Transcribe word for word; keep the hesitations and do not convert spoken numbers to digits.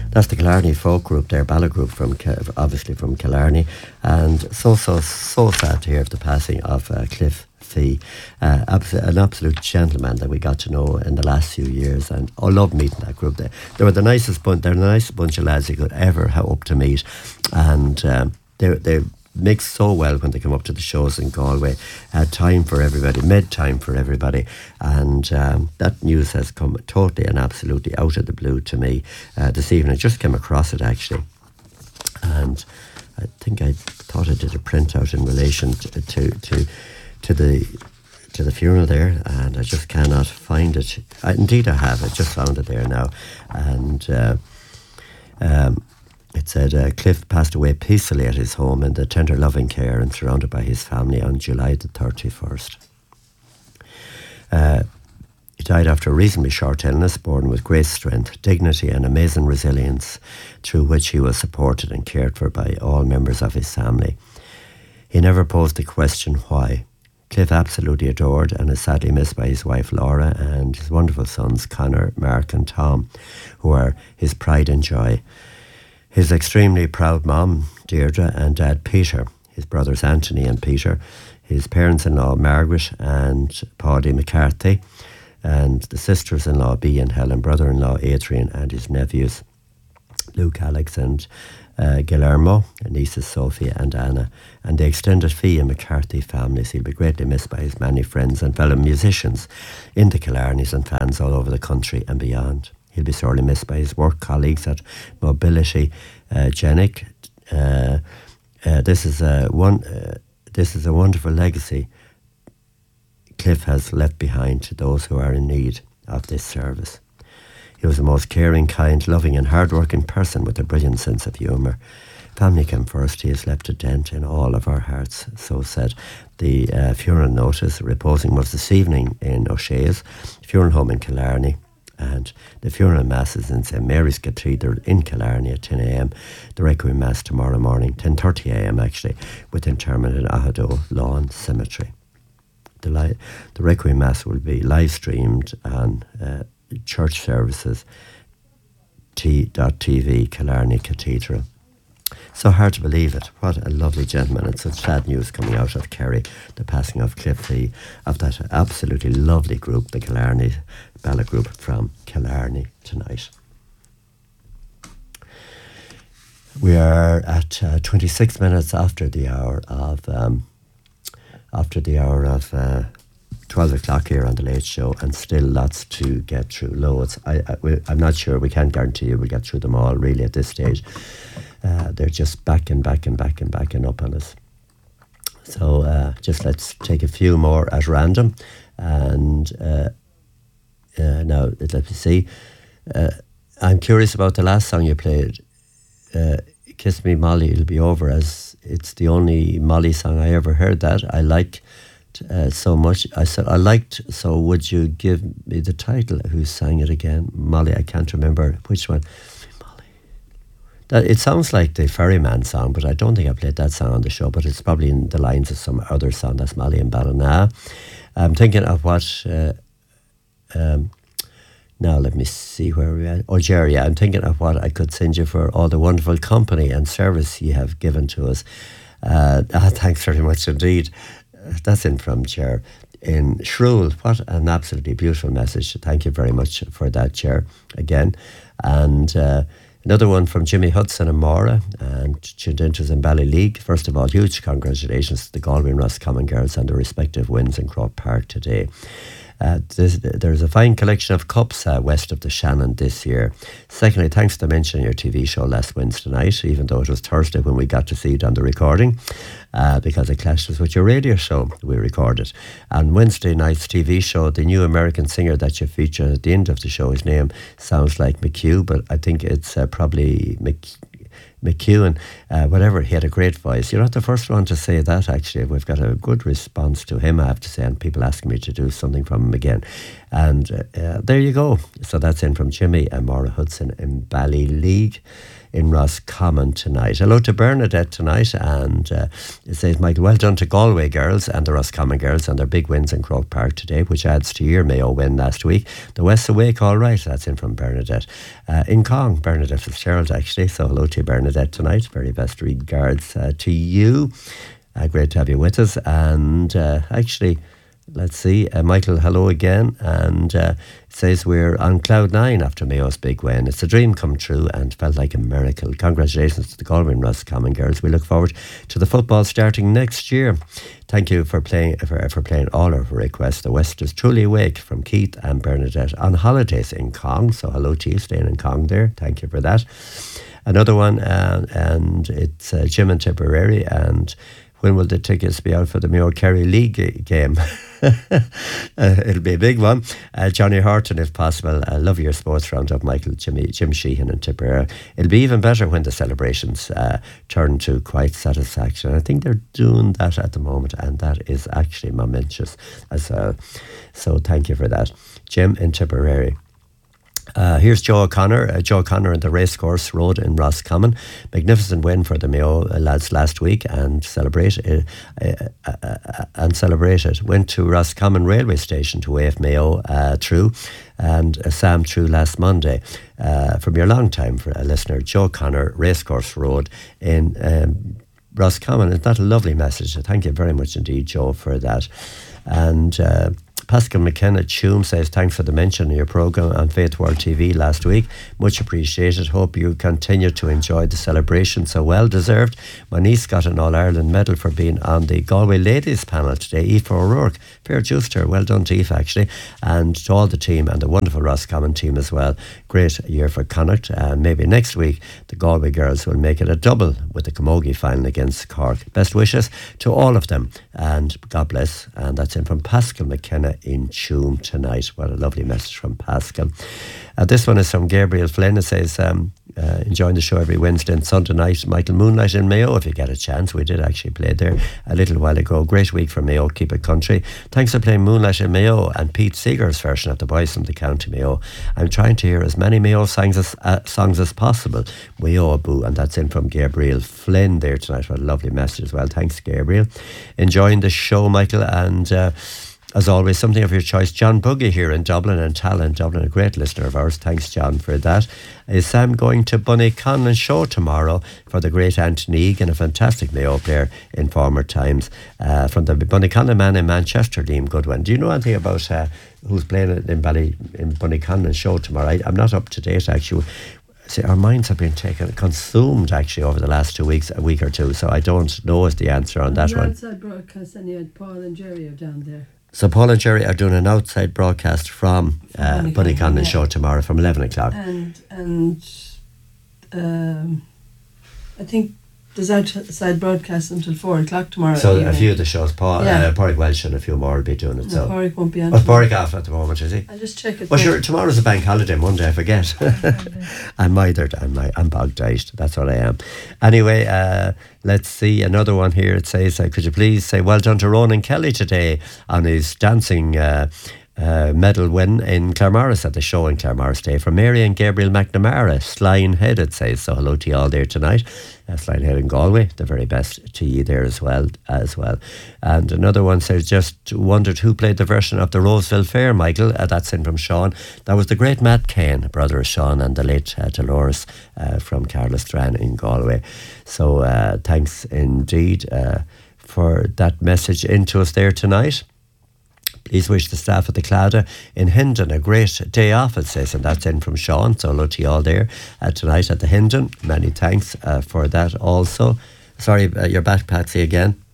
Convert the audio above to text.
That's the Killarney folk group, their ballad group from obviously from Killarney, and so so so sad to hear of the passing of uh, Cliff Fee, uh, abs- an absolute gentleman that we got to know in the last few years, and I love meeting that group. They, they were the nicest bunch. They're the nicest bunch of lads you could ever hope to meet, and um, they they mix so well when they come up to the shows in Galway. Had time for everybody, made time for everybody, and um, that news has come totally and absolutely out of the blue to me uh, this evening. I just came across it actually, and I think I thought I did a printout in relation to to to, to the to the funeral there, and I just cannot find it. I, indeed, I have. I just found it there now, and. Uh, um, It said uh, Cliff passed away peacefully at his home in the tender loving care and surrounded by his family on July the thirty-first. Uh, he died after a reasonably short illness, born with great strength, dignity and amazing resilience, through which he was supported and cared for by all members of his family. He never posed the question why. Cliff absolutely adored and is sadly missed by his wife Laura and his wonderful sons Connor, Mark and Tom, who are his pride and joy. His extremely proud mom, Deirdre, and dad, Peter, his brothers Anthony and Peter, his parents-in-law, Margaret and Paddy McCarthy, and the sisters-in-law, Bea and Helen, brother-in-law, Adrian, and his nephews, Luke, Alex, and uh, Guillermo, and nieces, Sophia and Anna, and the extended Fee and McCarthy families. He'll be greatly missed by his many friends and fellow musicians in the Killarneys and fans all over the country and beyond. He'll be sorely missed by his work colleagues at Mobility uh, Genic. Uh, uh, this is a one. Uh, this is a wonderful legacy Cliff has left behind to those who are in need of this service. He was the most caring, kind, loving, and hard-working person with a brilliant sense of humour. Family came first. He has left a dent in all of our hearts. So said the uh, funeral notice. Reposing was this evening in O'Shea's funeral home in Killarney. And the funeral mass is in Saint Mary's Cathedral in Killarney at ten a.m. The Requiem Mass tomorrow morning, ten thirty a.m. actually, with interment in Ahado Lawn Cemetery. The, li- the Requiem Mass will be live streamed on uh, church services, t.tv, Killarney Cathedral. So hard to believe it. What a lovely gentleman, and such sad news coming out of Kerry, the passing of Cliff Fee, of that absolutely lovely group, the Killarney Ballad Group from Killarney tonight. We are at uh, twenty-six minutes after the hour of um, after the hour of uh, twelve o'clock here on the Late Show, and still lots to get through. Loads. I, I, we, I'm not sure. We can't guarantee you we'll get through them all really at this stage. Uh, they're just backing, backing, backing, backing up on us. So uh, just let's take a few more at random. And uh, uh, now, let me see. Uh, I'm curious about the last song you played, uh, Kiss Me Molly, It'll Be Over, as it's the only Molly song I ever heard that. I liked uh, so much. I said, I liked, so would you give me the title? Who sang it again? Molly, I can't remember which one. That, it sounds like the Ferryman song, but I don't think I played that song on the show, but it's probably in the lines of some other song. That's Molly and Ballina. I'm thinking of what... Uh, um, now let me see where we are. Oh, Jerry, I'm thinking of what I could send you for all the wonderful company and service you have given to us. Uh, ah, thanks very much indeed. Uh, that's in from Cher in Shrule. What an absolutely beautiful message. Thank you very much for that, Cher, again. And... Uh, Another one from Jimmy Hudson and Maura and tuned into us in Ballyleague. First of all, huge congratulations to the Galway and Roscommon girls on their respective wins in Croke Park today. Uh, there's a fine collection of cups uh, west of the Shannon this year. Secondly, thanks to mentioning your T V show last Wednesday night, even though it was Thursday when we got to see it on the recording, uh, because it clashes with your radio show we recorded. And Wednesday night's T V show, the new American singer that you feature at the end of the show, his name sounds like McHugh, but I think it's uh, probably Mc... McEwen, uh, whatever, he had a great voice. You're not the first one to say that, actually. We've got a good response to him, I have to say, and people asking me to do something from him again. And uh, uh, there you go. So that's in from Jimmy and Maura Hudson in Ballyleague in Roscommon tonight. Hello to Bernadette tonight, and uh, it says, Michael, well done to Galway girls and the Roscommon girls and their big wins in Croke Park today, which adds to your Mayo win last week. The West's awake, all right. That's in from Bernadette. Uh, in Kong, Bernadette Fitzgerald, actually. So hello to you, Bernadette, tonight. Very best regards uh, to you. Uh, great to have you with us. And uh, actually, let's see, uh, Michael, hello again. And uh, it says we're on cloud nine after Mayo's big win. It's a dream come true and felt like a miracle. Congratulations to the Galway and Roscommon girls. We look forward to the football starting next year. Thank you for playing for, for playing all our requests. The West is truly awake, from Keith and Bernadette on holidays in Kong. So hello to you, staying in Kong there. Thank you for that. Another one, uh, and it's uh, Jim and Tipperary, and when will the tickets be out for the Mayo Kerry League game? uh, it'll be a big one. Uh, Johnny Horton, if possible. I love your sports roundup, Michael, Jimmy, Jim Sheehan and Tipperary. It'll be even better when the celebrations uh, turn to quite satisfaction. I think they're doing that at the moment, and that is actually momentous as well. So thank you for that. Jim in Tipperary. Uh, here's Joe O'Connor. Uh, Joe O'Connor in the Racecourse Road in Roscommon. Magnificent win for the Mayo uh, lads last week, and celebrate uh, uh, uh, uh, and celebrated. Went to Roscommon railway station to wave Mayo uh, through, and uh, Sam through last Monday. Uh, from your long time for a listener, Joe O'Connor, Racecourse Road in um, Roscommon. Isn't that a lovely message? Thank you very much indeed, Joe, for that. And Uh, Pascal McKenna Tume says, thanks for the mention of your programme on Faith World T V last week. Much appreciated. Hope you continue to enjoy the celebration. So well deserved. My niece got an All-Ireland medal for being on the Galway ladies panel today. Aoife O'Rourke. Fair juice to her. Well done to Aoife, actually. And to all the team and the wonderful Roscommon team as well. Great year for Connacht. And maybe next week the Galway girls will make it a double with the Camogie final against Cork. Best wishes to all of them. And God bless. And that's in from Pascal McKenna in Tume tonight. What a lovely message from Pascal. Uh, this one is from Gabriel Flynn. It says, um, uh, enjoying the show every Wednesday and Sunday night. Michael, Moonlight in Mayo, if you get a chance. We did actually play there a little while ago. Great week for Mayo. Keep it country. Thanks for playing Moonlight in Mayo and Pete Seeger's version of The Boys from the County Mayo. I'm trying to hear as many Mayo songs as, uh, songs as possible. Mayo Boo, and that's in from Gabriel Flynn there tonight. What a lovely message as well. Thanks, Gabriel. Enjoying the show, Michael, and uh, as always, something of your choice. John Buggy here in Dublin, and Tal in Dublin, a great listener of ours. Thanks, John, for that. Is Sam going to Bunnyconlon Show tomorrow for the great Anthony Egan, a fantastic Mayo player in former times, uh, from the Bunnyconlon man in Manchester, Liam Goodwin. Do you know anything about uh, who's playing it in, Bally, in Bunnyconlon Show tomorrow? I, I'm not up to date, actually. See, our minds have been taken, consumed actually over the last two weeks, a week or two, so I don't know is the answer on that one. Outside broadcast, and you had Paul and Jerry are down there. So Paul and Jerry are doing an outside broadcast from uh, Bunnyconlon yeah. Show tomorrow from eleven o'clock. And and um, I think there's outside broadcast until four o'clock tomorrow. So evening. A few of the shows, Paul, yeah. uh, Pádraig Welsh and a few more will be doing it. No, so Pádraig won't be on. Oh, Pádraig off at the moment, is he? I'll just check it. Well, sure, tomorrow's a bank holiday, Monday, I forget. I'm mithered, I'm, I'm bog-diced, that's what I am. Anyway, uh, let's see another one here. It says, uh, could you please say well done to Ronan Kelly today on his dancing uh, uh, medal win in Claremorris at the show in Claremorris Day. From Mary and Gabriel McNamara, Slyne Head, it says. So hello to you all there tonight. Uh, Slyne Head in Galway, the very best to you there as well. as well. And another one says, just wondered who played the version of the Roseville Fair, Michael. Uh, that's in from Sean. That was the great Matt Kane, brother of Sean, and the late uh, Dolores uh, from Carlistran in Galway. So uh, thanks indeed uh, for that message into us there tonight. Please wish the staff at the Claddagh in Hendon a great day off, it says, and that's in from Sean. So hello to you all there uh, tonight at the Hendon. Many thanks uh, for that also. Sorry, uh, you're back, Patsy, again.